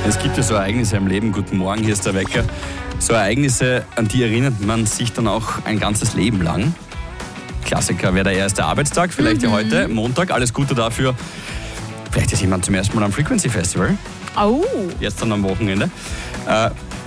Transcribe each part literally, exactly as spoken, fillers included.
Es gibt ja so Ereignisse im Leben, guten Morgen, hier ist der Wecker. So Ereignisse, an die erinnert man sich dann auch ein ganzes Leben lang. Klassiker wäre der erste Arbeitstag, vielleicht mhm. ja heute, Montag, alles Gute dafür. Vielleicht ist jemand zum ersten Mal am Frequency Festival. Oh. Jetzt dann am Wochenende. Äh,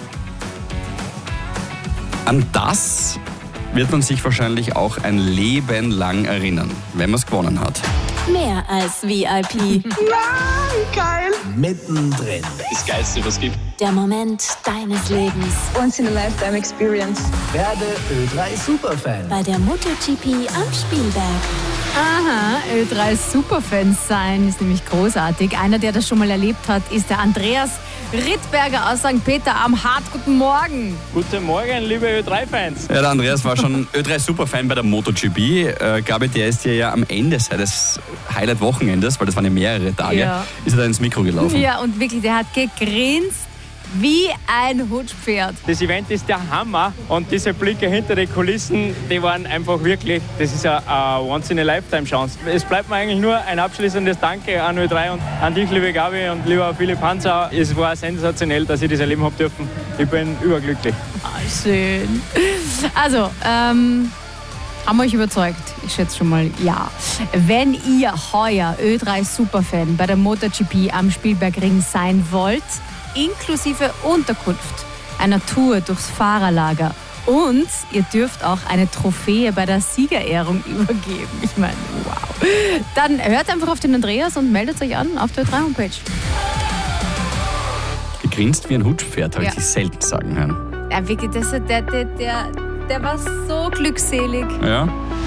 an das wird man sich wahrscheinlich auch ein Leben lang erinnern, wenn man es gewonnen hat. Mehr als V I P. Nein, geil. Mittendrin. Das Geilste, was es gibt. Der Moment deines Lebens. Once in a lifetime experience. Werde Ö drei Superfan. Bei der MotoGP am Spielberg. Aha, Ö drei Superfans sein ist nämlich großartig. Einer, der das schon mal erlebt hat, ist der Andreas Rittberger aus Sankt Peter am Hart. Guten Morgen. Guten Morgen, liebe Ö drei Fans. Ja, der Andreas war schon Ö drei Superfan bei der MotoGP. Äh, Gabi, der ist ja am Ende seines Highlight-Wochenendes, weil das waren ja mehrere Tage, ja. ist er da ins Mikro gelaufen. Ja, und wirklich, der hat gegrinst wie ein Hutschpferd. Das Event ist der Hammer und diese Blicke hinter den Kulissen, die waren einfach wirklich, das ist eine Once-in-a-Lifetime-Chance. Es bleibt mir eigentlich nur ein abschließendes Danke an Ö drei und an dich, liebe Gabi und lieber Philipp Hanser. Es war sensationell, dass ich das erleben habe dürfen. Ich bin überglücklich. Ah, schön. Also, ähm... haben wir euch überzeugt? Ich schätze schon mal ja. Wenn ihr heuer Ö drei Superfan bei der MotoGP am Spielbergring sein wollt, inklusive Unterkunft, einer Tour durchs Fahrerlager und ihr dürft auch eine Trophäe bei der Siegerehrung übergeben. Ich meine, wow. Dann hört einfach auf den Andreas und meldet euch an auf der Ö drei Homepage. Gegrinst wie ein Hutschpferd, habe Ja. ich dich selten sagen hören. Ja, wirklich, das, der, der, der, der war so glückselig. Ja.